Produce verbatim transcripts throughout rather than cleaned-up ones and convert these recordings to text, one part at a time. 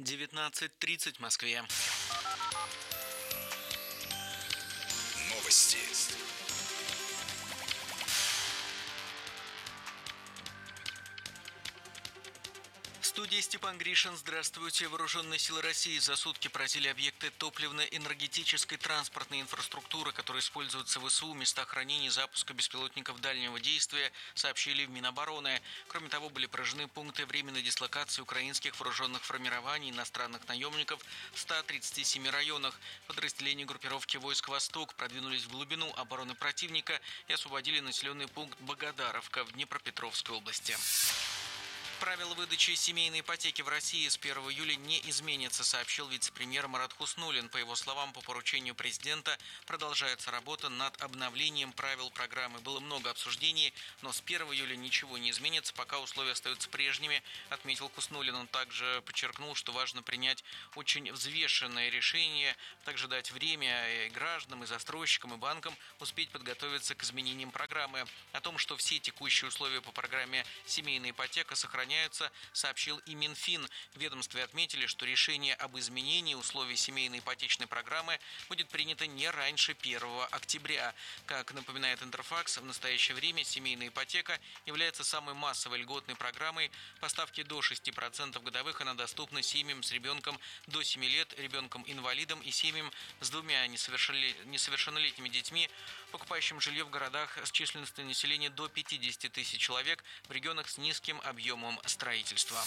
девятнадцать тридцать в Москве. Новости. В студии Степан Гришин. Здравствуйте. Вооруженные силы России за сутки поразили объекты топливно-энергетической транспортной инфраструктуры, которые используются в ВСУ, места хранения и запуска беспилотников дальнего действия, сообщили в Минобороны. Кроме того, были поражены пункты временной дислокации украинских вооруженных формирований иностранных наемников в ста тридцати семи районах. Подразделения группировки войск «Восток» продвинулись в глубину обороны противника и освободили населенный пункт Богодаровка в Днепропетровской области. Правила выдачи семейной ипотеки в России с первого июля не изменятся, сообщил вице-премьер Марат Хуснуллин. По его словам, по поручению президента продолжается работа над обновлением правил программы. Было много обсуждений, но с первого июля ничего не изменится, пока условия остаются прежними, отметил Хуснуллин. Он также подчеркнул, что важно принять очень взвешенное решение, также дать время и гражданам, и застройщикам, и банкам успеть подготовиться к изменениям программы. О том, что все текущие условия по программе «Семейная ипотека» сохраняются, сообщил и Минфин. В ведомстве отметили, что решение об изменении условий семейной ипотечной программы будет принято не раньше первого октября. Как напоминает Интерфакс, в настоящее время семейная ипотека является самой массовой льготной программой. По ставке до шести процентов годовых она доступна семьям с ребенком до семи лет, ребенком-инвалидом и семьям с двумя несовершеннолетними детьми, покупающим жилье в городах с численностью населения до пятидесяти тысяч человек, в регионах с низким объемом строительства.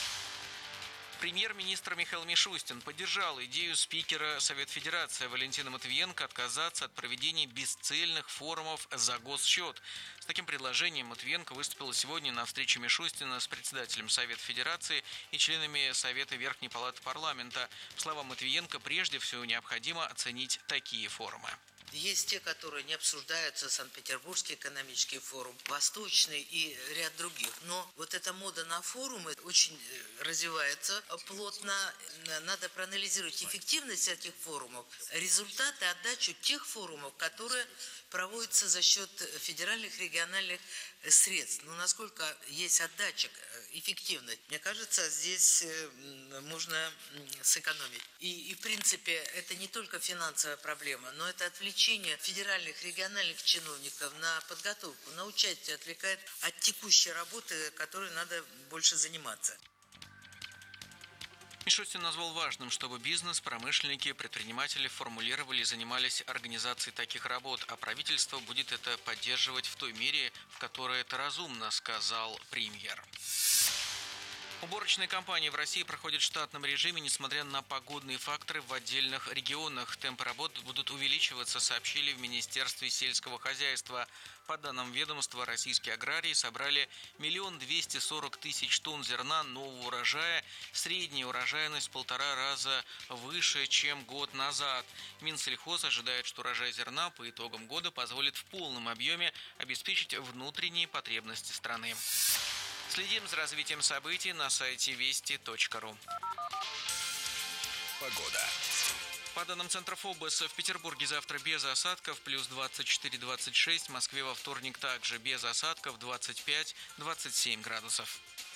Премьер-министр Михаил Мишустин поддержал идею спикера Совета Федерации Валентина Матвиенко отказаться от проведения бесцельных форумов за госсчет. С таким предложением Матвиенко выступила сегодня на встрече Мишустина с председателем Совета Федерации и членами Совета Верхней Палаты Парламента. По словам Матвиенко, прежде всего необходимо оценить такие форумы. Есть те, которые не обсуждаются, Санкт-Петербургский экономический форум, Восточный и ряд других. Но вот эта мода на форумы очень развивается плотно. Надо проанализировать эффективность этих форумов, результаты, отдачу тех форумов, которые проводятся за счет федеральных, региональных средств. Но насколько есть отдача, эффективность, мне кажется, здесь можно сэкономить. И, и в принципе, это не только финансовая проблема, но это отвлечение федеральных, региональных чиновников на подготовку, на участие, отвлекает от текущей работы, которой надо больше заниматься. Мишустин назвал важным, чтобы бизнес, промышленники, предприниматели формулировали и занимались организацией таких работ, а правительство будет это поддерживать в той мере, в которой это разумно, сказал премьер. Уборочные кампании в России проходят в штатном режиме, несмотря на погодные факторы в отдельных регионах. Темпы работ будут увеличиваться, сообщили в Министерстве сельского хозяйства. По данным ведомства, российские аграрии собрали миллион двести сорок тысяч тонн зерна нового урожая. Средняя урожайность в полтора раза выше, чем год назад. Минсельхоз ожидает, что урожай зерна по итогам года позволит в полном объеме обеспечить внутренние потребности страны. Следим за развитием событий на сайте вести точка ру. Погода. По данным Центра ФОБОС, в Петербурге завтра без осадков, плюс двадцать четыре - двадцать шесть, в Москве во вторник также без осадков, двадцать пять - двадцать семь градусов.